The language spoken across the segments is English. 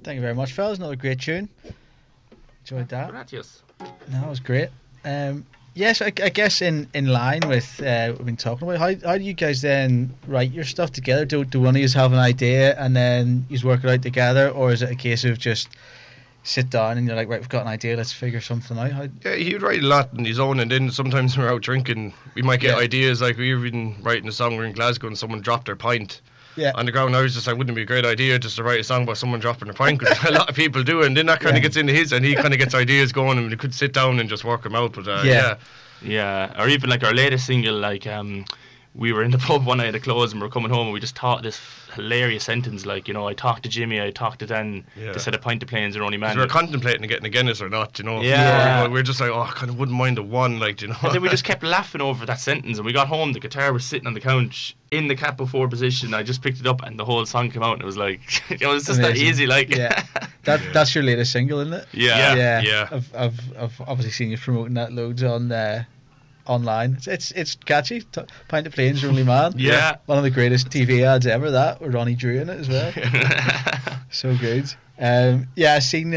Thank you very much, fellas. Another great tune. Enjoyed that. Gracias. That was great. Yes, I guess in line with what we've been talking about, how do you guys then write your stuff together? Do one of you have an idea and then you work it out together, or is it a case of just sit down and you're like, right, we've got an idea, let's figure something out? Yeah, he'd write a lot on his own, and then sometimes when we're out drinking, we might get ideas. Like we were even writing a song, we're in Glasgow and someone dropped their pint on the ground. I was just like, wouldn't it be a great idea just to write a song about someone dropping their pint, because a lot of people do it, and then that kind of gets into his, and he kind of gets ideas going, and we could sit down and just work them out. But yeah, or even like our latest single, like we were in the pub one night at the close and we were coming home and we just thought this hilarious sentence, like, you know, I talked to Jimmy, I talked to Dan, they said a pint of planes are only man. We were contemplating getting a Guinness or not, you know. Yeah. We were just like, oh, I kind of wouldn't mind a one, like, you know. And then we just kept laughing over that sentence, and we got home, the guitar was sitting on the couch in the cap before position. I just picked it up and the whole song came out, and it was like, you know, it's just amazing. That easy, like. Yeah. That's your latest single, isn't it? Yeah. I've obviously seen you promoting that loads on online. It's catchy. Pint of Planes, Only Man. Yeah. One of the greatest TV ads ever, that, with Ronnie Drew in it as well. So good. I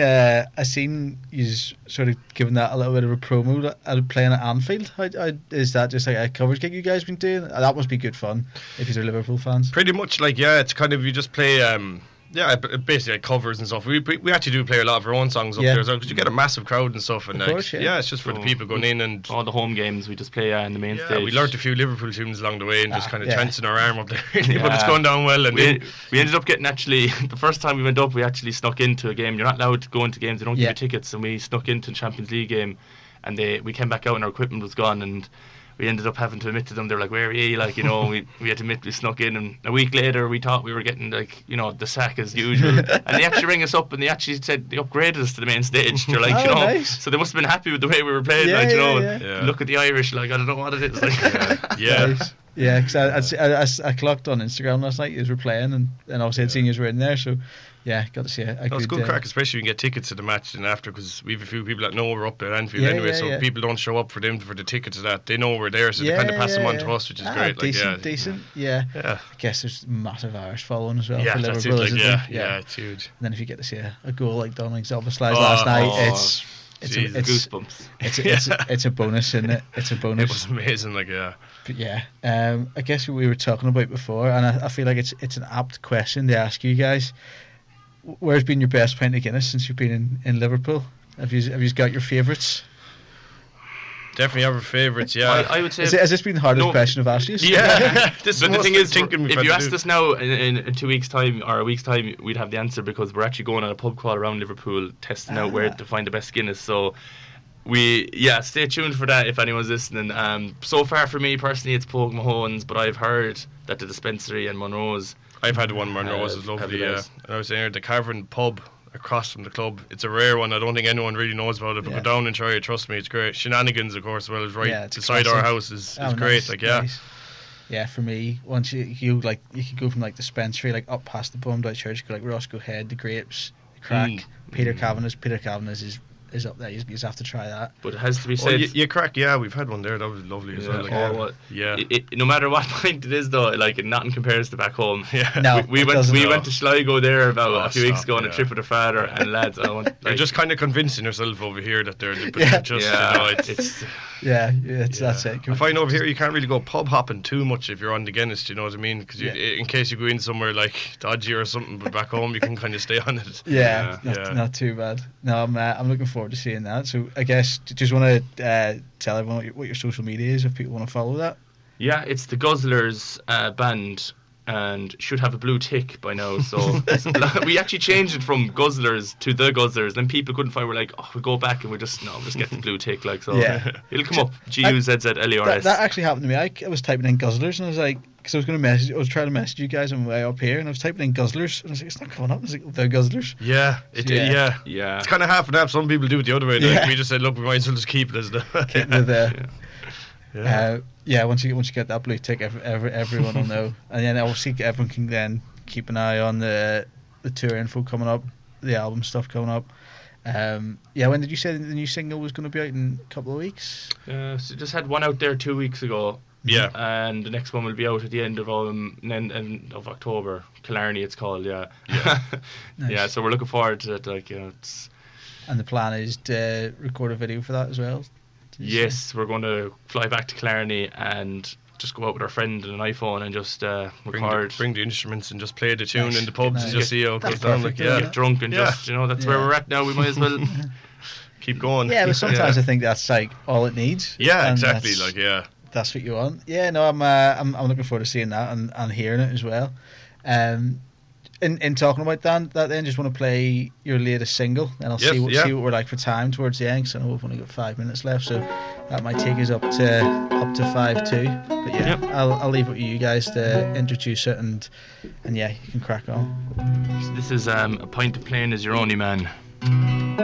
seen you sort of giving that a little bit of a promo playing at Anfield. How is that just like a covers gig you guys been doing? That must be good fun if you're Liverpool fans. Pretty much, like, it's kind of, you just play basically like covers and stuff. We actually do play a lot of our own songs up there as well, because you get a massive crowd and stuff, and course, it's just for the people going in, and all the home games we just play in the main stage. We learnt a few Liverpool tunes along the way, and just kind of chancing our arm up there, but it's going down well. And we ended up getting, actually, the first time we went up, we actually snuck into a game. You're not allowed to go into games, they don't give you tickets, and we snuck into the Champions League game, and we came back out and our equipment was gone, and we ended up having to admit to them. They're like, where are you? Like, you know, we had to admit we snuck in, and a week later we thought we were getting, like, you know, the sack as usual. And they actually rang us up and they actually said they upgraded us to the main stage. They're like, you know, nice. So they must have been happy with the way we were playing. Look at the Irish, like, I don't know what it is. Like, Nice. Yeah, because I clocked on Instagram last night, you were playing, and obviously I'd seen you were in there, so got to see it. That was good crack, especially when you get tickets to the match and after, because we have a few people that know we're up at Anfield anyway, so people don't show up for them for the tickets to that. They know we're there, so they kind of pass them on to us, which is great. Decent. I guess there's massive Irish following as well for Liverpool, isn't there? It's huge. And then if you get to see a goal like Donald Zalbaslice last night, it's goosebumps. It's a bonus, isn't it? It's a bonus. It was amazing, like, But I guess what we were talking about before, and I feel like it's an apt question to ask you guys. Where's been your best pint of Guinness since you've been in Liverpool? Have you got your favourites? Definitely have our favourites, yeah. I would say... Has this been the hardest question I've asked you? Yeah. But the thing is, if you asked us now in 2 weeks' time or a week's time, we'd have the answer, because we're actually going on a pub crawl around Liverpool testing out where to find the best Guinness. So stay tuned for that if anyone's listening. So far for me personally, it's Pogue Mahone's, but I've heard that the dispensary and Monroe's. I've had one. Monroe's is lovely. And I was saying the Cavern pub across from the club. It's a rare one. I don't think anyone really knows about it, but go down and try it. Trust me, it's great. Shenanigans, of course, well, is right beside our house. Is great. Nice, nice. Yeah, for me, once you could go from like dispensary, like up past the Bummed Out Church, go like Roscoe Head, the Grapes, the Crack, Peter Cavanagh. Peter Cavanagh is up there. You just have to try that. But it has to be said. You Crack, we've had one there. That was lovely as well. Like, no matter what pint it is, though, like, nothing compares to back home. No, we went to Sligo there about a few weeks ago on a trip with a father, and lads, you're just kind of convincing yourself over here that they're that's it. I find over here you can't really go pub hopping too much if you're on the Guinness. You know what I mean? Because in case you go in somewhere like dodgy or something, but back home you can kind of stay on it. Not too bad. No, I'm looking forward to seeing that. So I guess just want to tell everyone what your social media is if people want to follow that. Yeah, it's the Guzzlers band, and should have a blue tick by now. So we actually changed it from Guzzlers to the Guzzlers. Then people couldn't find. We're like, we go back and we'll just get the blue tick. Like, so it'll come up. GUZZLERS. That actually happened to me. I was typing in Guzzlers and I was like, because I was trying to message you guys on my way up here, and I was typing in Guzzlers and I was like, it's not coming up. I was like, they're Guzzlers. Yeah. It's kind of half and half. Some people do it the other way. Like, we just said, look, we might as well just keep it as the. Once you get that blue tick, everyone will know, and then obviously everyone can then keep an eye on the tour info coming up, the album stuff coming up. When did you say the new single was going to be out in a couple of weeks? So just had one out there 2 weeks ago. Yeah. And the next one will be out at the end of October. Killarney, it's called. Yeah. Nice. Yeah. So we're looking forward to it. Like, it's. And the plan is to record a video for that as well. Yes, we're going to fly back to Killarney and just go out with our friend and an iPhone and just record. Bring the instruments and just play the tune in the pubs and just see how it goes down. Like, get drunk and just, that's where we're at now. We might as well keep going. Yeah, but sometimes I think that's like all it needs. Yeah, exactly. That's what you want. Yeah, no, I'm looking forward to seeing that and hearing it as well. In talking about that, then just want to play your latest single, and I'll see what we're like for time towards the end. Because I know we've only got 5 minutes left, so that might take us up to 5:02. But yeah, I'll leave it with you guys to introduce it, and yeah, you can crack on. This is A Pint of Plain Is Your Only Man.